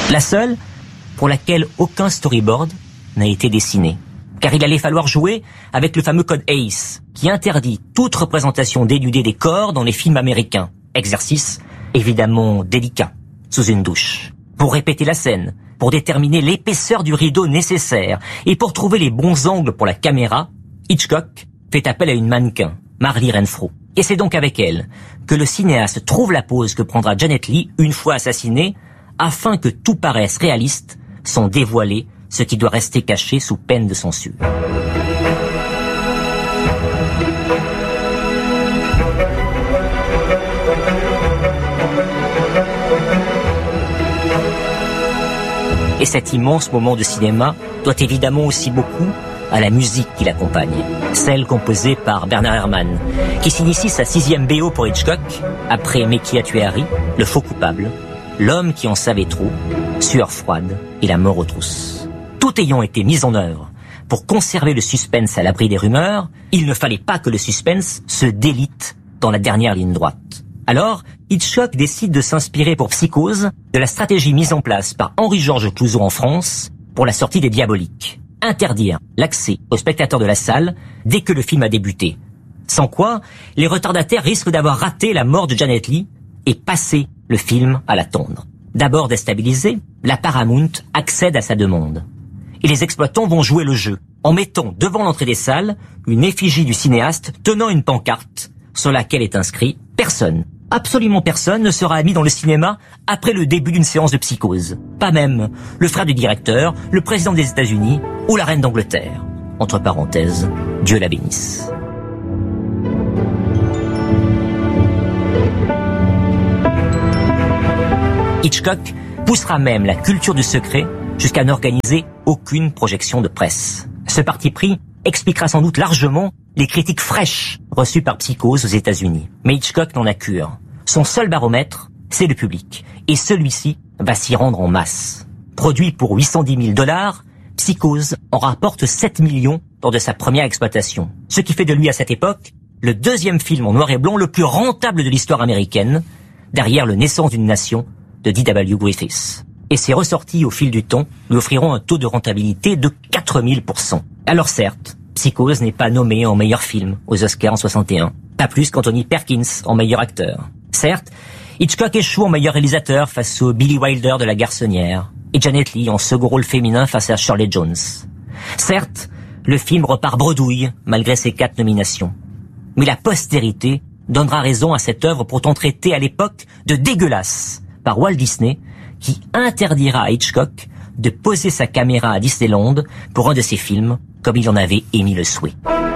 La seule pour laquelle aucun storyboard n'a été dessiné. Car il allait falloir jouer avec le fameux code ACE, qui interdit toute représentation dénudée des corps dans les films américains. Exercice évidemment délicat, sous une douche. Pour répéter la scène, pour déterminer l'épaisseur du rideau nécessaire et pour trouver les bons angles pour la caméra, Hitchcock fait appel à une mannequin, Marlee Renfro. Et c'est donc avec elle que le cinéaste trouve la pose que prendra Janet Leigh une fois assassinée, afin que tout paraisse réaliste, sans dévoiler ce qui doit rester caché sous peine de censure. Et cet immense moment de cinéma doit évidemment aussi beaucoup à la musique qui l'accompagne, celle composée par Bernard Herrmann, qui s'initie sa 6e BO pour Hitchcock, après Mais qui a tué Harry, Le faux coupable, L'homme qui en savait trop, Sueur froide et La mort aux trousses. Tout ayant été mis en œuvre pour conserver le suspense à l'abri des rumeurs, il ne fallait pas que le suspense se délite dans la dernière ligne droite. Alors, Hitchcock décide de s'inspirer pour Psychose de la stratégie mise en place par Henri-Georges Clouzot en France pour la sortie des Diaboliques. Interdire l'accès aux spectateurs de la salle dès que le film a débuté. Sans quoi, les retardataires risquent d'avoir raté la mort de Janet Leigh et passer le film à l'attendre. D'abord déstabilisé, la Paramount accède à sa demande. Et les exploitants vont jouer le jeu en mettant devant l'entrée des salles une effigie du cinéaste tenant une pancarte sur laquelle est inscrit « Personne ». Absolument personne ne sera admis dans le cinéma après le début d'une séance de Psychose. Pas même le frère du directeur, le président des États-Unis ou la reine d'Angleterre. Entre parenthèses, Dieu la bénisse. Hitchcock poussera même la culture du secret jusqu'à n'organiser aucune projection de presse. Ce parti pris expliquera sans doute largement les critiques fraîches reçues par Psychose aux États-Unis. Mais Hitchcock n'en a cure. Son seul baromètre, c'est le public. Et celui-ci va s'y rendre en masse. Produit pour $810 000, Psychose en rapporte 7 millions lors de sa première exploitation. Ce qui fait de lui à cette époque le 2e film en noir et blanc le plus rentable de l'histoire américaine, derrière Le Naissance d'une nation de D.W. Griffith. Et ses ressorties au fil du temps lui offriront un taux de rentabilité de 4000%. Alors certes, Psychose n'est pas nommé en meilleur film aux Oscars en 61. Pas plus qu'Anthony Perkins en meilleur acteur. Certes, Hitchcock échoue en meilleur réalisateur face au Billy Wilder de La Garçonnière et Janet Leigh en second rôle féminin face à Shirley Jones. Certes, le film repart bredouille malgré ses 4 nominations. Mais la postérité donnera raison à cette œuvre pourtant traitée à l'époque de dégueulasse par Walt Disney, qui interdira à Hitchcock de poser sa caméra à Disneyland pour un de ses films, comme il en avait émis le souhait.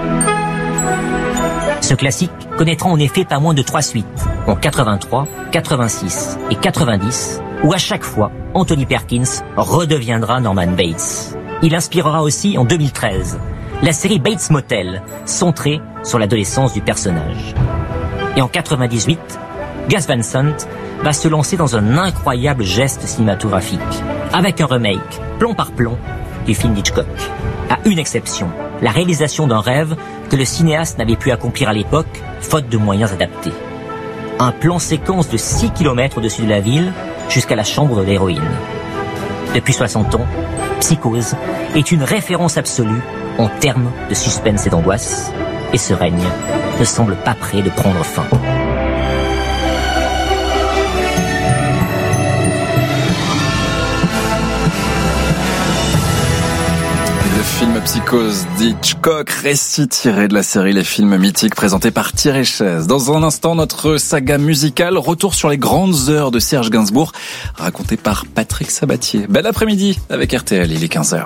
Ce classique connaîtra en effet pas moins de 3 suites, en 83, 86 et 90, où à chaque fois, Anthony Perkins redeviendra Norman Bates. Il inspirera aussi en 2013 la série Bates Motel, centrée sur l'adolescence du personnage. Et en 98, Gus Van Sant va se lancer dans un incroyable geste cinématographique, avec un remake, plan par plan, du film d'Hitchcock. À une exception, la réalisation d'un rêve que le cinéaste n'avait pu accomplir à l'époque, faute de moyens adaptés. Un plan séquence de 6 km au-dessus de la ville, jusqu'à la chambre de l'héroïne. Depuis 60 ans, Psychose est une référence absolue en termes de suspense et d'angoisse, et ce règne ne semble pas prêt de prendre fin. Film Psychose d'Hitchcock, récit tiré de la série Les Films Mythiques présenté par Thierry Chaise. Dans un instant, notre saga musicale, retour sur les grandes heures de Serge Gainsbourg, raconté par Patrick Sabatier. Bel après-midi avec RTL, il est 15h.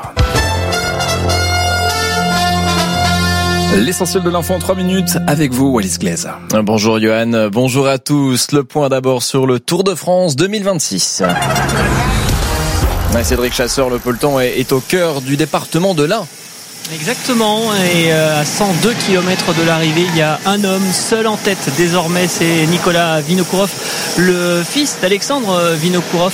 L'essentiel de l'info en 3 minutes avec vous, Wallis Glaise. Bonjour Johan, bonjour à tous. Le point d'abord sur le Tour de France 2026. Cédric Chasseur, le peloton est au cœur du département de l'Ain. Exactement, et à 102 km de l'arrivée, il y a un homme seul en tête désormais, c'est Nicolas Vinokourov, le fils d'Alexandre Vinokourov,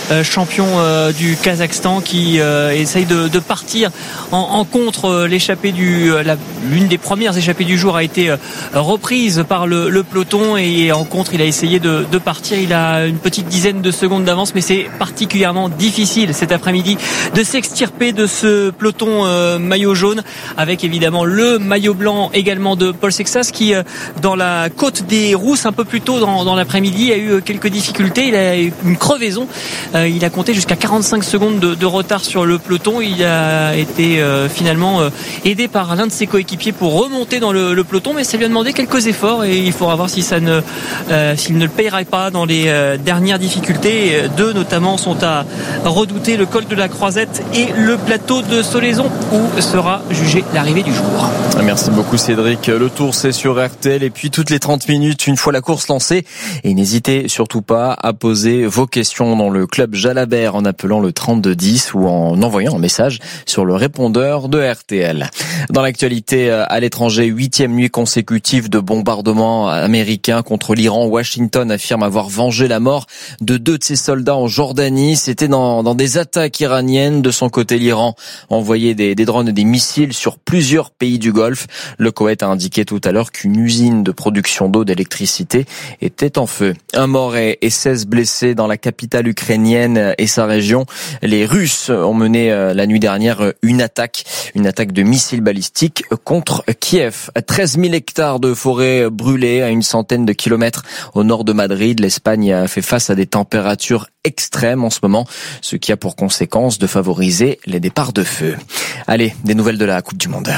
champion du Kazakhstan, qui essaye de partir en contre. L'échappée l'une des premières échappées du jour a été reprise par le peloton, et en contre il a essayé de partir. Il a une petite dizaine de secondes d'avance, mais c'est particulièrement difficile cet après-midi de s'extirper de ce peloton maillot jaune, avec évidemment le maillot blanc également de Paul Sexas, qui dans la côte des Rousses un peu plus tôt dans l'après-midi a eu quelques difficultés. Il a eu une crevaison, il a compté jusqu'à 45 secondes de retard sur le peloton. Il a été finalement aidé par l'un de ses coéquipiers pour remonter dans le peloton, mais ça lui a demandé quelques efforts, et il faudra voir si s'il ne le payera pas dans les dernières difficultés. Deux notamment sont à redouter, le col de la Croisette et le plateau de Solaison, où sera jugée l'arrivée du jour. Merci beaucoup Cédric. Le Tour, c'est sur RTL, et puis toutes les 30 minutes une fois la course lancée, et n'hésitez surtout pas à poser vos questions dans le club Jalabert en appelant le 3210 ou en envoyant un message sur le répondeur de RTL. Dans l'actualité à l'étranger, 8e nuit consécutive de bombardements américains contre l'Iran. Washington affirme avoir vengé la mort de 2 de ses soldats en Jordanie. C'était dans des attaques iraniennes. De son côté, l'Iran a envoyé des drones et des missiles sur plusieurs pays du Golfe. Le Koweït a indiqué tout à l'heure qu'une usine de production d'eau d'électricité était en feu. Un mort et 16 blessés dans la capitale ukrainienne et sa région. Les Russes ont mené la nuit dernière une attaque de missiles balistiques contre Kiev. 13 000 hectares de forêt brûlés à une centaine de kilomètres au nord de Madrid. L'Espagne a fait face à des températures extrêmes en ce moment, ce qui a pour conséquence de favoriser les départs de feu. Allez, des nouvelles de la Coupe du Monde.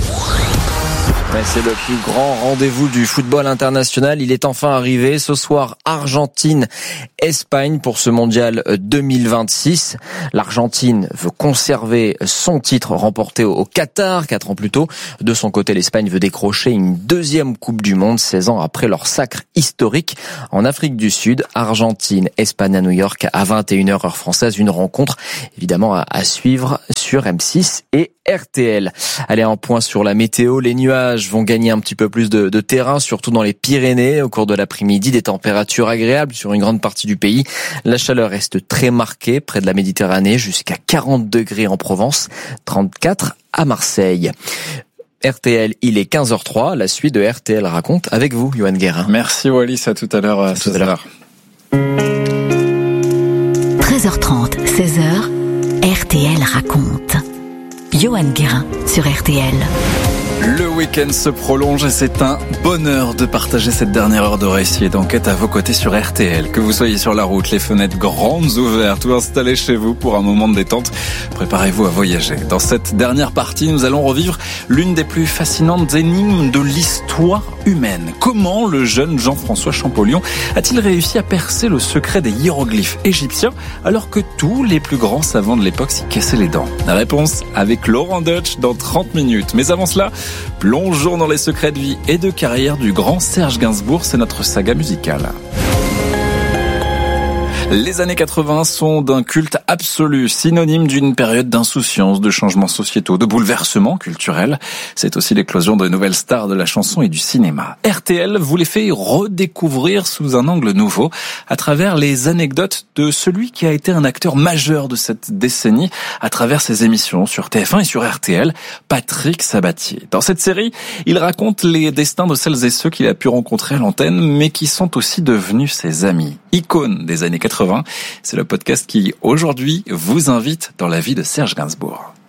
C'est le plus grand rendez-vous du football international. Il est enfin arrivé ce soir. Argentine-Espagne pour ce mondial 2026. L'Argentine veut conserver son titre remporté au Qatar 4 ans plus tôt. De son côté, l'Espagne veut décrocher une 2e Coupe du Monde 16 ans après leur sacre historique en Afrique du Sud. Argentine-Espagne à New York à 21h heure française. Une rencontre évidemment à suivre sur M6 et RTL. Allez, un point sur la météo. Les nuages vont gagner un petit peu plus de terrain, surtout dans les Pyrénées au cours de l'après-midi. Des températures agréables sur une grande partie du pays. La chaleur reste très marquée près de la Méditerranée, jusqu'à 40 degrés en Provence, 34 à Marseille. RTL, il est 15h03. La suite de RTL raconte avec vous, Johan Guérin. Merci Wallis, à tout à l'heure. À tout à l'heure. 13h30, 16h, RTL raconte. Johan Guérin sur RTL. Le week-end se prolonge et c'est un bonheur de partager cette dernière heure de récit et d'enquête à vos côtés sur RTL. Que vous soyez sur la route, les fenêtres grandes ouvertes ou installées chez vous pour un moment de détente, préparez-vous à voyager. Dans cette dernière partie, nous allons revivre l'une des plus fascinantes énigmes de l'histoire humaine. Comment le jeune Jean-François Champollion a-t-il réussi à percer le secret des hiéroglyphes égyptiens alors que tous les plus grands savants de l'époque s'y cassaient les dents? La réponse avec Laurent Deutsch dans 30 minutes. Mais avant cela, plongeons dans les secrets de vie et de carrière du grand Serge Gainsbourg, c'est notre saga musicale. Les années 80 sont d'un culte absolu, synonyme d'une période d'insouciance, de changements sociétaux, de bouleversements culturels. C'est aussi l'éclosion de nouvelles stars de la chanson et du cinéma. RTL vous les fait redécouvrir sous un angle nouveau à travers les anecdotes de celui qui a été un acteur majeur de cette décennie à travers ses émissions sur TF1 et sur RTL, Patrick Sabatier. Dans cette série, il raconte les destins de celles et ceux qu'il a pu rencontrer à l'antenne, mais qui sont aussi devenus ses amis. Icône des années 80, c'est le podcast qui, aujourd'hui, vous invite dans la vie de Serge Gainsbourg.